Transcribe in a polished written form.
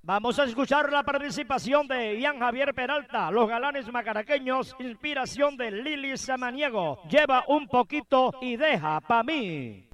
Vamos a escuchar la participación de Ian Javier Peralta, Los Galanes Macaraqueños, inspiración de Lili Samaniego. Lleva un poquito y deja pa' mí.